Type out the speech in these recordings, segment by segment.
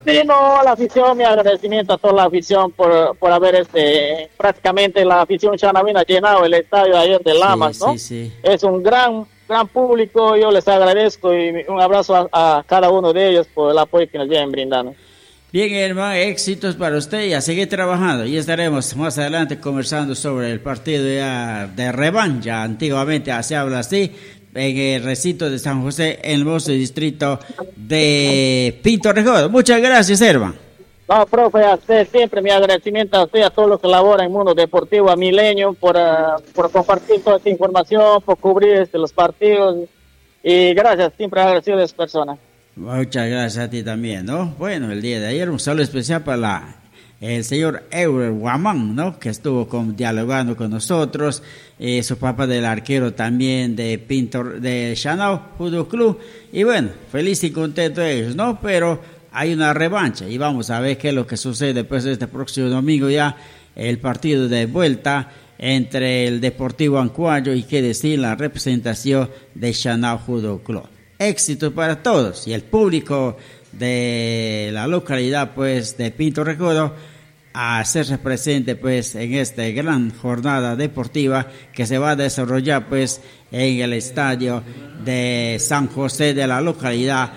Sí, no, la afición, mi agradecimiento a toda la afición por haber prácticamente la afición chanavina llenado el estadio ayer de Sí, Lamas, sí, ¿no? sí. Es un gran público, yo les agradezco y un abrazo a cada uno de ellos por el apoyo que nos vienen brindando. Bien, hermano, éxitos para usted y a seguir trabajando. Y estaremos más adelante conversando sobre el partido ya de revancha. Antiguamente se habla así, en el recinto de San José, en el hermoso distrito de Pinto Recodo. Muchas gracias, hermano. No, profe, a usted siempre mi agradecimiento a usted, a todos los que laboran en el mundo deportivo, a Milenio, por compartir toda esta información, por cubrir los partidos. Y gracias, siempre agradecido de sus personas. Muchas gracias a ti también, ¿no? Bueno, el día de ayer un saludo especial para el señor Euler Guamán, ¿no? Que estuvo dialogando con nosotros, su papá del arquero también de Pinto, de Chanao Judo Club, y bueno, feliz y contento ellos, ¿no? Pero hay una revancha y vamos a ver qué es lo que sucede después de este próximo domingo ya, el partido de vuelta entre el Deportivo Ancuayo y qué decir la representación de Chanao Judo Club. Éxito para todos y el público de la localidad pues de Pinto Recodo a hacerse presente pues en esta gran jornada deportiva que se va a desarrollar pues en el estadio de San José de la localidad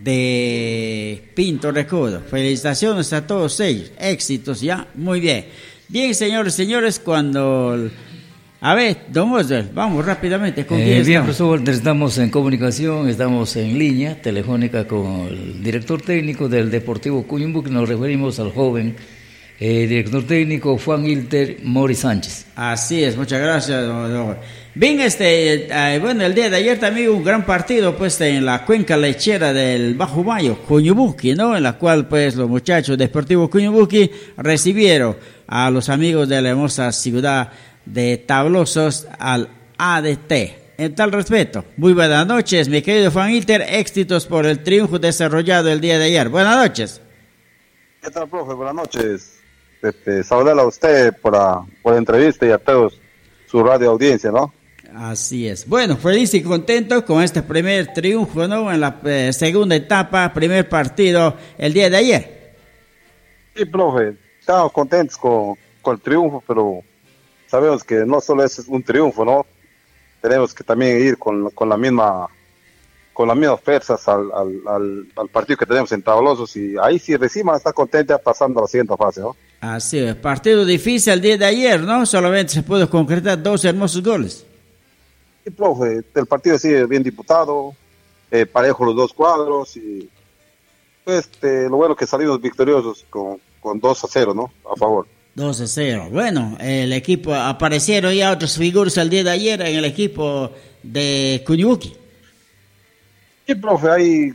de Pinto Recodo. Felicitaciones a todos ellos, éxitos ya, muy bien. Bien, señores, cuando... A ver, don Oswald, vamos rápidamente. ¿Con quién bien, estamos? profesor, estamos en comunicación, estamos en línea telefónica con el director técnico del Deportivo Cuyumbuc. Nos referimos al joven director técnico Juan Ilter Mori Sánchez. Así es, muchas gracias, don. Bien, bueno, el día de ayer también hubo un gran partido, pues, en la cuenca lechera del Bajo Mayo, Cuyumbuqui, ¿no? En la cual, pues, los muchachos de Deportivo Cuyumbuqui recibieron a los amigos de la hermosa ciudad de Tablosos al ADT. En tal respeto, muy buenas noches, mi querido Juan Ilter, éxitos por el triunfo desarrollado el día de ayer. Buenas noches. ¿Qué tal, profe? Buenas noches. Saludarle a usted por la entrevista y a todos su radio audiencia, ¿no? Así es. Bueno, feliz y contento con este primer triunfo, ¿no? En la segunda etapa, primer partido el día de ayer. Sí, profe, estamos contentos con el triunfo, pero sabemos que no solo es un triunfo, ¿no? Tenemos que también ir con las mismas fuerzas al partido que tenemos en Tablosos, y ahí sí Recima está contenta pasando a la siguiente fase, ¿no? Así es, partido difícil el día de ayer, ¿no? Solamente se pudo concretar 2 hermosos goles. Sí, profe, el partido sigue bien disputado, parejo los dos cuadros, y pues lo bueno que salimos victoriosos con 2-0, ¿no? A favor. 2-0. Bueno, el equipo, aparecieron ya otras figuras el día de ayer en el equipo de Cuyumbuqui. Sí, profe, ahí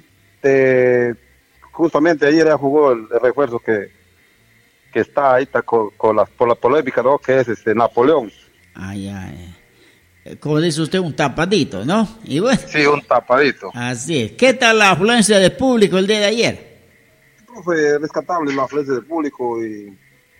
justamente ayer ya jugó el refuerzo que está ahí por la polémica, ¿no? Que es Napoleón. Como dice usted, un tapadito, ¿no? Y bueno, sí, un tapadito. Así es. ¿Qué tal la afluencia del público el día de ayer? Profe, rescatable la afluencia del público y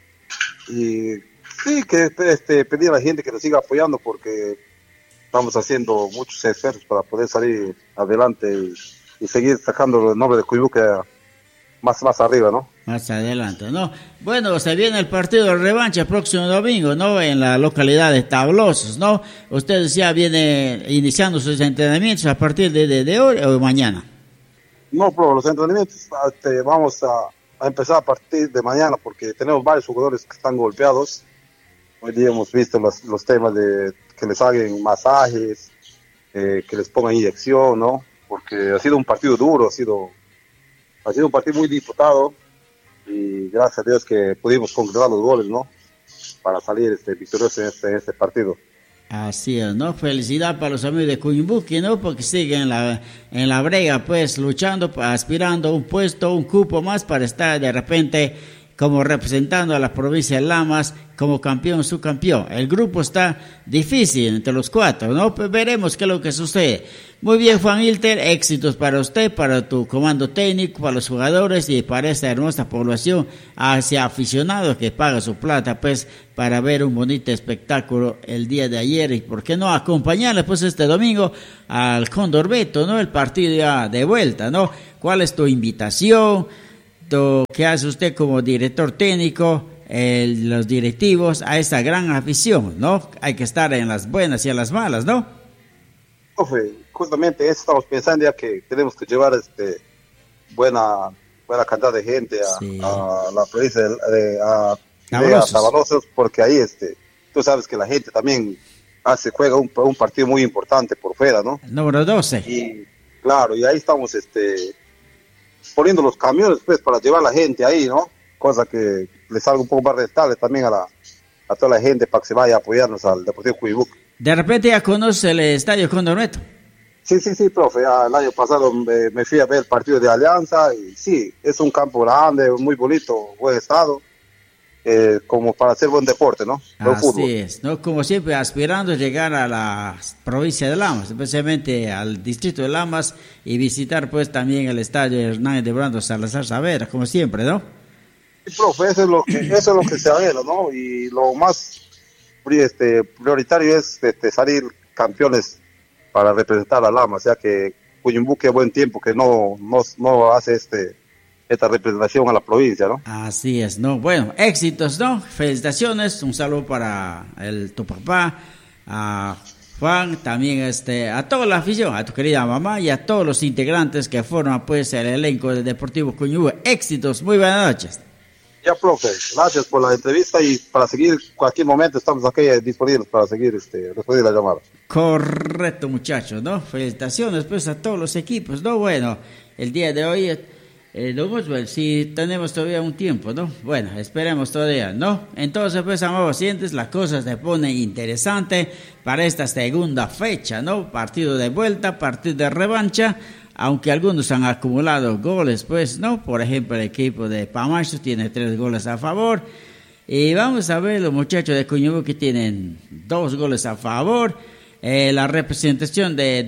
sí, que pedir a la gente que nos siga apoyando, porque estamos haciendo muchos esfuerzos para poder salir adelante y seguir sacando el nombre de Cuyumbuc más arriba, ¿no? Más adelante, ¿no? Bueno, se viene el partido de revancha el próximo domingo, ¿no? En la localidad de Tablosos, ¿no? Ustedes ya vienen iniciando sus entrenamientos a partir de hoy o mañana. No, pero los entrenamientos vamos a empezar a partir de mañana, porque tenemos varios jugadores que están golpeados. Hoy día hemos visto los temas de que les hagan masajes, que les pongan inyección, ¿no? Porque ha sido un partido duro, ha sido un partido muy disputado, y gracias a Dios que pudimos concretar los goles, ¿no? Para salir victoriosos en este partido. Así es, ¿no? Felicidad para los amigos de Cuyumbuqui, ¿no? Porque siguen en la brega, pues, luchando, aspirando a un puesto, un cupo más para estar de repente como representando a la provincia de Lamas como campeón, subcampeón. El grupo está difícil entre los 4, ¿no? Pues veremos qué es lo que sucede. Muy bien, Juan Ilter, éxitos para usted, para tu comando técnico, para los jugadores y para esta hermosa población, hacia aficionados que pagan su plata, pues, para ver un bonito espectáculo el día de ayer, y por qué no acompañarle, pues, este domingo al Cóndor Beto, ¿no? El partido ya de vuelta, ¿no? ¿Cuál es tu invitación? éxito que hace usted como director técnico, los directivos, a esa gran afición, ¿no? Hay que estar en las buenas y en las malas, ¿no? Profe, justamente eso estamos pensando ya que tenemos que llevar buena cantidad de gente a la provincia a Sabarosos, porque ahí tú sabes que la gente también juega un partido muy importante por fuera, ¿no? Número 12. Y claro, y ahí estamos poniendo los camiones pues para llevar a la gente ahí, ¿no? Cosa que le salga un poco más rentable también a toda la gente para que se vaya a apoyarnos al Deportivo Cuyibuk. De repente ya conoce el estadio Cóndor Neto. Sí, profe, ya el año pasado me fui a ver el partido de Alianza y sí, es un campo grande, muy bonito, buen estado, como para hacer buen deporte, ¿no? Así fútbol. Es, ¿no? Como siempre, aspirando a llegar a la provincia de Lamas, especialmente al distrito de Lamas, y visitar pues también el estadio Hernán de Brando Salazar Saavedra, como siempre, ¿no? Sí, profe, eso es lo que se anhela, ¿no? Y lo más prioritario es salir campeones para representar a Lamas, ya que Cuyumbuque buen tiempo que no hace esta representación a la provincia, ¿no? Así es, ¿no? Bueno, éxitos, ¿no? Felicitaciones, un saludo para tu papá, a Juan, también a toda la afición, a tu querida mamá y a todos los integrantes que forman pues el elenco del Deportivo Cuyumbuque. Éxitos, muy buenas noches. Ya, profe, gracias por la entrevista y para seguir, cualquier momento estamos aquí disponibles para seguir responder la llamada. Correcto, muchachos, ¿no? Felicitaciones pues a todos los equipos, ¿no? Bueno, el día de hoy, don Oswald, si tenemos todavía un tiempo, ¿no? Bueno, esperemos todavía, ¿no? Entonces, pues, amados pacientes, las cosas se ponen interesantes para esta segunda fecha, ¿no? Partido de vuelta, partido de revancha. Aunque algunos han acumulado goles, pues, ¿no? Por ejemplo, el equipo de Pamacho tiene 3 goles a favor. Y vamos a ver los muchachos de Cuyumbuque que tienen 2 goles a favor. La representación de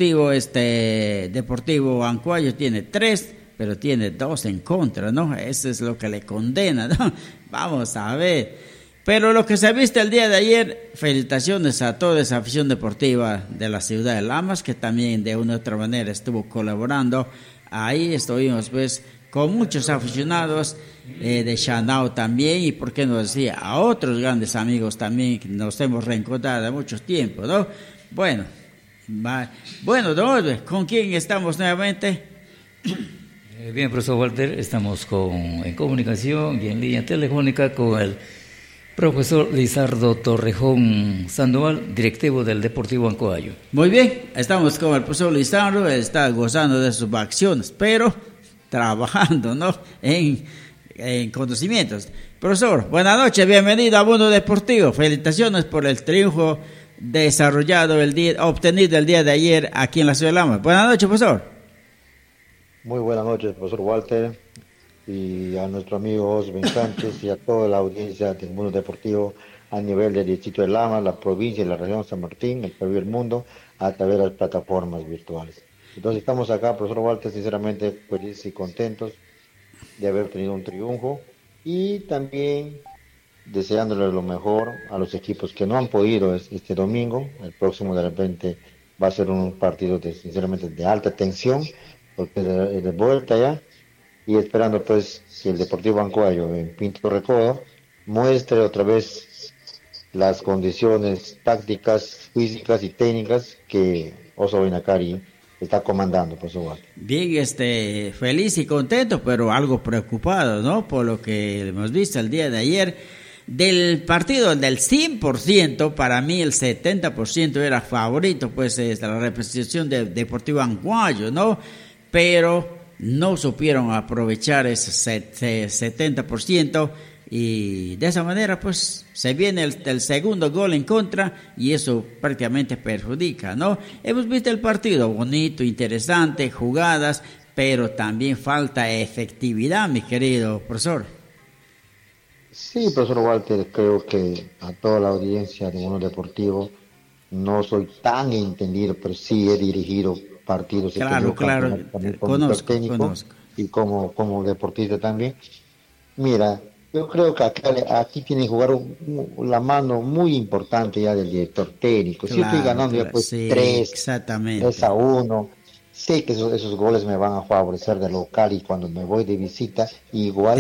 Deportivo Ancuayo tiene 3, pero tiene 2 en contra, ¿no? Eso es lo que le condena, ¿no? Vamos a ver. Pero lo que se ha visto el día de ayer, felicitaciones a toda esa afición deportiva de la ciudad de Lamas, que también de una u otra manera estuvo colaborando. Ahí estuvimos pues con muchos aficionados de Shanao también, y por qué no decir, a otros grandes amigos también que nos hemos reencontrado de muchos tiempos, ¿no? Bueno, don, ¿con quién estamos nuevamente? Bien, profesor Walter, estamos en comunicación y en línea telefónica con el profesor Lizardo Torrejón Sandoval, directivo del Deportivo Ancoayo. Muy bien, estamos con el profesor Lizardo, está gozando de sus vacaciones, pero trabajando, ¿no? En conocimientos. Profesor, buenas noches, bienvenido a Mundo Deportivo. Felicitaciones por el triunfo obtenido el día de ayer aquí en la ciudad de Lamas. Buenas noches, profesor. Muy buenas noches, profesor Walter, y a nuestro amigo Osben Sánchez y a toda la audiencia del Mundo Deportivo a nivel del distrito de Lamas, la provincia y la región San Martín, el Perú y el mundo, a través de las plataformas virtuales. Entonces estamos acá, profesor Walter, sinceramente felices y contentos de haber tenido un triunfo y también deseándole lo mejor a los equipos que no han podido este domingo. El próximo de repente va a ser un partido sinceramente de alta tensión, porque es de vuelta ya, y esperando pues que el Deportivo Ancoayo en Pinto Recodo muestre otra vez las condiciones tácticas, físicas y técnicas que Oso Benacari está comandando, por su parte. Bien, feliz y contento, pero algo preocupado, ¿no? Por lo que hemos visto el día de ayer del partido del 100%, para mí el 70% era favorito, pues la representación de Deportivo Ancoayo, ¿no? Pero no supieron aprovechar ese 70%. Y de esa manera pues se viene el segundo gol en contra y eso prácticamente perjudica, ¿no? Hemos visto el partido bonito, interesante, jugadas, pero también falta efectividad, mi querido profesor. Sí, profesor Walter, creo que a toda la audiencia de Mundo Deportivo no soy tan entendido, pero sí he dirigido partidos. Claro, conozco. Y como deportista también. Mira, yo creo que aquí tiene que jugar la mano muy importante ya del director técnico. Si estoy ganando ya pues 3-1, sé que esos goles me van a favorecer de local y cuando me voy de visita, igual